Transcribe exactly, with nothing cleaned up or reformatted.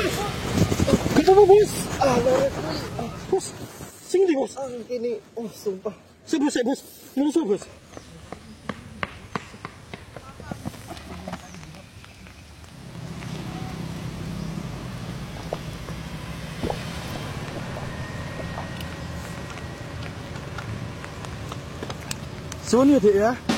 Kenapa bos? Ah, larat ni. Bos, sini bos. Ah, kini. Oh, sumpah. Saya bos, saya bos. Menurut saya bos. Soalnya dia ya.